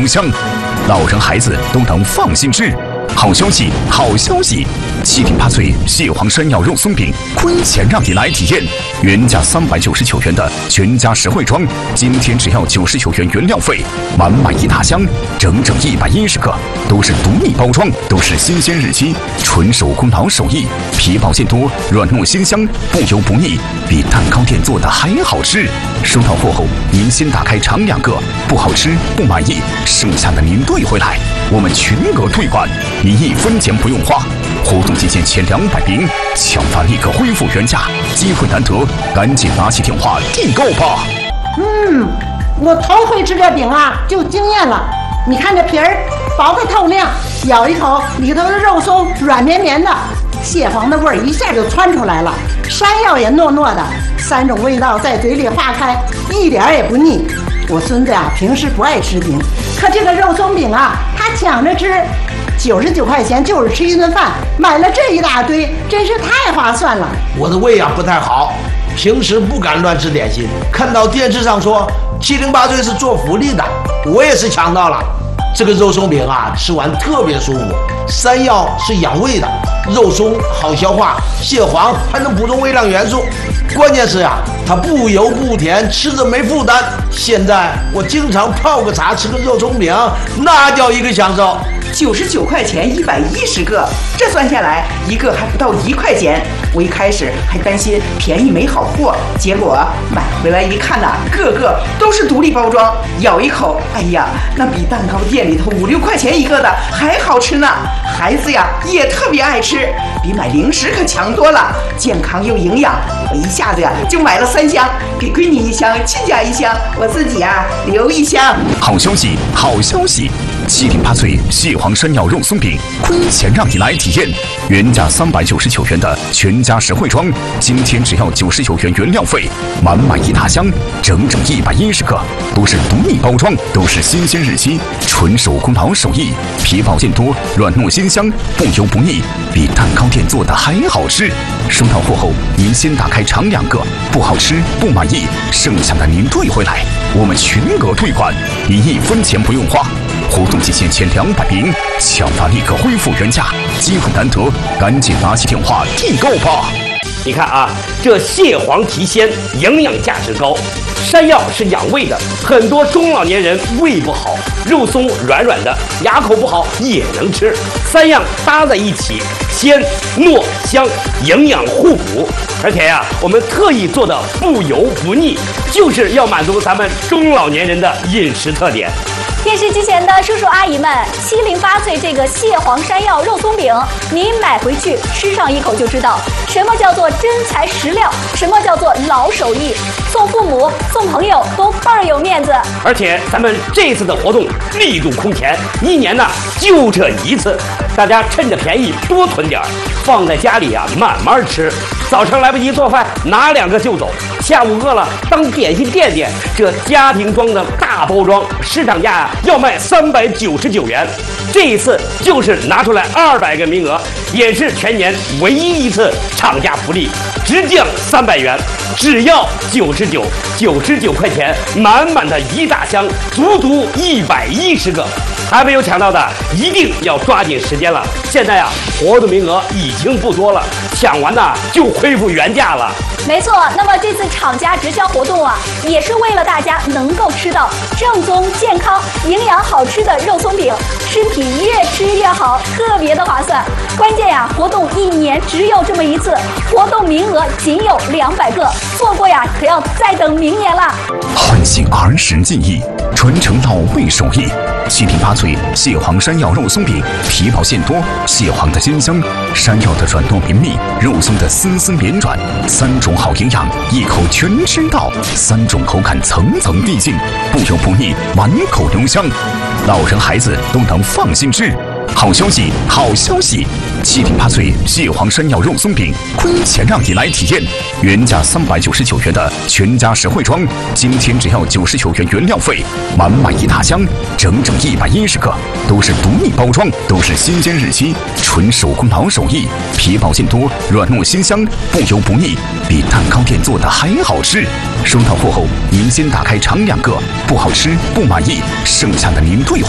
浓香，老人孩子都能放心吃。好消息，好消息！7顶8脆蟹黄山药肉松饼，亏钱让你来体验。原价399元的全家实惠装，今天只要99元原料费，满满一大箱，整整110个，都是独立包装，都是新鲜日期，纯手工老手艺，皮薄馅多，软糯鲜香，不油不腻，比蛋糕店做的还好吃。收到货后，您先打开尝2个，不好吃不满意，剩下的您兑回来，我们全额退款，你1分钱不用花。活动期间前200名，抢发立刻恢复原价，机会难得，赶紧拿起电话订购吧。 我头回吃这饼啊，就惊艳了。你看这皮儿薄得透亮，咬一口里头的肉松软绵绵的，蟹黄的味儿一下就窜出来了，山药也糯糯的，3种味道在嘴里化开，一点儿也不腻。我孙子平时不爱吃饼，可这个肉松饼啊，他抢着吃。99块钱就是吃一顿饭，买了这一大堆，真是太划算了。 我的胃不太好，平时不敢乱吃点心，看到电视上说7顶8脆是做福利的，我也是抢到了。这个肉松饼啊，吃完特别舒服，山药是养胃的，肉松好消化，蟹黄还能补充微量元素，关键是它不油不甜，吃着没负担。现在我经常泡个茶，吃个肉松饼，那叫一个享受。 99块钱110个，这算下来一个还不到1块钱。我一开始还担心便宜没好货，结果买回来一看个个都是独立包装，咬一口，哎呀，那比蛋糕店里头5、6块钱一个的还好吃呢。孩子也特别爱吃，比买零食可强多了，健康又营养。我一下子就买了3箱，给闺女1箱，亲家1箱，我自己留1箱。 好消息，好消息！7顶8脆蟹黄山药肉松饼，亏钱让你来体验。原价399元的全家实惠装，今天只要99元原料费，满满一大箱，整整110个，都是独立包装，都是新鲜日期，纯手工老手艺，皮薄馅多，软糯鲜香，不油不腻，比蛋糕店做的还好吃。收到货后，您先打开尝2个，不好吃不满意，剩下的您兑回来，我们全额退款，你1分钱不用花。活动期间前200名，抢发立刻恢复原价，机会难得，赶紧拿起电话订购吧。 你看这蟹黄提鲜，营养价值高，山药是养胃的，很多中老年人胃不好，肉松软软的，牙口不好也能吃，3样搭在一起，鲜糯香，营养互补。而且我们特意做的不油不腻，就是要满足咱们中老年人的饮食特点。 电视机前的叔叔阿姨们，7顶8脆这个蟹黄山药肉松饼，您买回去吃上一口就知道什么叫做真材实料，什么叫做老手艺，送父母送朋友都倍儿有面子。 而且咱们这次的活动力度空前，1年就这1次，大家趁着便宜多囤点，放在家里慢慢吃。早上来不及做饭，拿2个就走；下午饿了，当点心垫垫。这家庭装的大包装，市场价要卖399元，这一次就是拿出来200个名额，也是全年唯一一次厂家福利，直降300元，只要99块钱，满满的一大箱，足足110个。还没有抢到的，一定要抓紧时间了。现在活动名额已经不多了，抢完就恢复原价了。 没错，那么这次厂家直销活动也是为了大家能够吃到正宗、健康、营养好吃的肉松饼，身体越吃越好，特别的划算。关键活动1年只有这么1次，活动名额仅有200个，错过可要再等明年了。 唤醒儿时记忆，传承老味手艺。7顶8脆蟹黄山药肉松饼，皮薄馅多，蟹黄的鲜香，山药的软糯绵密，肉松的丝丝绵软，3种好营养，一口全吃到，3种口感层层递进，不油不腻，满口留香，老人孩子都能放心吃。好消息，好消息！7顶8脆蟹黄山药肉松饼，亏钱让你来体验。原价399元的全家实惠装，今天只要99元原料费，满满一大箱，整整110个，都是独立包装，都是新鲜日期，纯手工老手艺，皮薄馅多，软糯鲜香，不油不腻，比蛋糕店做的还好吃。收到货后，您先打开尝2个，不好吃不满意，剩下的您兑回。